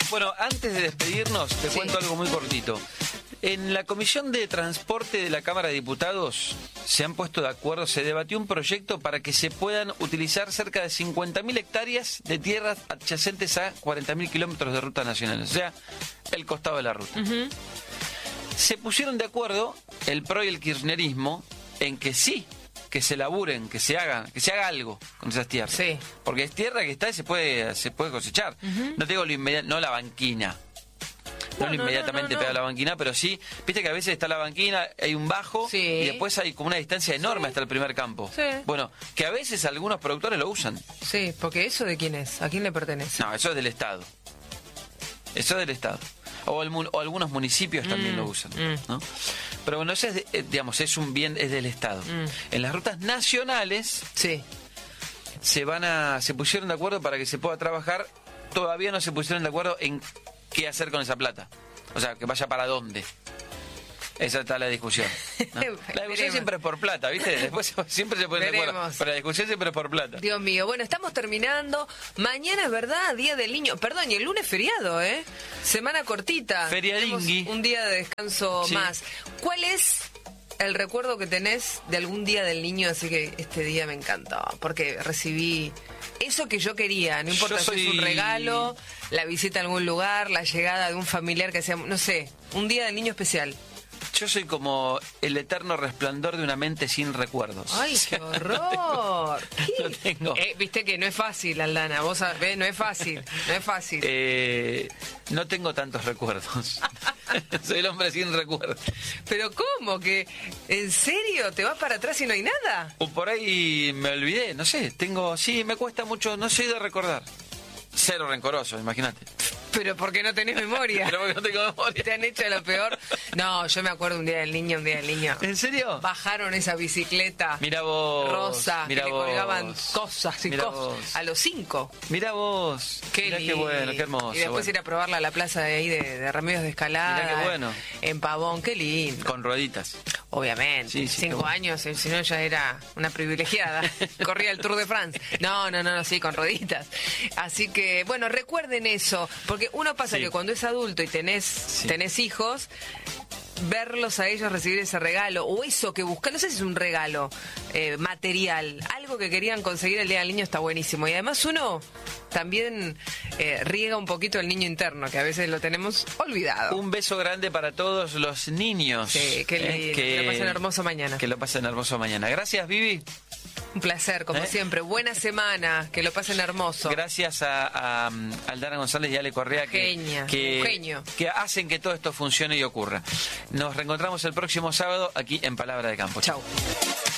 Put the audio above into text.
Bueno, antes de despedirnos, te cuento algo muy cortito. En la Comisión de Transporte de la Cámara de Diputados se han puesto de acuerdo, se debatió un proyecto para que se puedan utilizar cerca de 50.000 hectáreas de tierras adyacentes a 40.000 kilómetros de rutas nacionales, o sea, el costado de la ruta. Se pusieron de acuerdo el PRO y el kirchnerismo en que sí, que se laburen, que se haga algo con esas tierras. Sí. Porque es tierra que está y se puede cosechar. No te digo lo inmediato, no la banquina. No inmediatamente pega la banquina, pero sí, viste que a veces está la banquina, hay un bajo y después hay como una distancia enorme hasta el primer campo. Sí. Bueno, que a veces algunos productores lo usan. Sí, porque ¿eso de quién es? ¿A quién le pertenece? No, eso es del Estado. Eso es del Estado. O algunos municipios también lo usan, ¿no? Pero bueno, eso es, digamos, es un bien, es del Estado. En las rutas nacionales Sí. se pusieron de acuerdo para que se pueda trabajar. Todavía no se pusieron de acuerdo en qué hacer con esa plata. O sea, que vaya para dónde. Esa está la discusión, ¿no? La discusión siempre es por plata, ¿viste? Después siempre se ponen de acuerdo. Pero la discusión siempre es por plata. Dios mío, bueno, estamos terminando. Mañana es verdad, Día del Niño. Perdón, y el lunes feriado, ¿eh? Semana cortita. Feriadingui. Un día de descanso más. ¿Cuál es el recuerdo que tenés de algún Día del Niño? Así que este día me encantó, porque recibí eso que yo quería. No importa si es un regalo, la visita a algún lugar, la llegada de un familiar que sea, no sé, un Día del Niño especial. Yo soy como el eterno resplandor de una mente sin recuerdos. ¡Ay, qué horror! Lo tengo. Viste que no es fácil, Aldana. Vos sabés, no es fácil. No es fácil. No tengo tantos recuerdos. Soy el hombre sin recuerdos. ¿Pero cómo? ¿Que en serio te vas para atrás y no hay nada? O por ahí me olvidé, no sé. Sí, me cuesta mucho, no soy de recordar. Cero rencoroso, imagínate. Pero porque no tenés memoria. Pero porque no tengo memoria. Te han hecho lo peor. No, yo me acuerdo un día del niño. ¿En serio? Bajaron esa bicicleta. Mira vos. Rosa. Mira que vos. le colgaban cosas y Mirá cosas. vos. A los 5. Mira vos. Qué Qué bueno, qué hermoso. Y después ir a probarla a la plaza de ahí de Remedios de Escalada. Mirá qué bueno. En Pavón, qué lindo. Con rueditas. Obviamente. Sí, 5 bueno. años, si no ya era una privilegiada. Corría el Tour de France. No, sí, con rueditas. Así que, bueno, recuerden eso. Porque uno pasa que cuando es adulto y tenés hijos, verlos a ellos recibir ese regalo o eso que buscan, no sé si es un regalo material, algo que querían conseguir el Día del Niño, está buenísimo. Y además uno también riega un poquito el niño interno, que a veces lo tenemos olvidado. Un beso grande para todos los niños. Sí, qué lindo. Que lo pasen hermoso mañana. Que lo pasen hermoso mañana. Gracias, Vivi. Un placer, como siempre. Buena semana, que lo pasen hermoso. Gracias a Aldana González y Ale Correa que hacen que todo esto funcione y ocurra. Nos reencontramos el próximo sábado aquí en Palabra de Campo. Chau.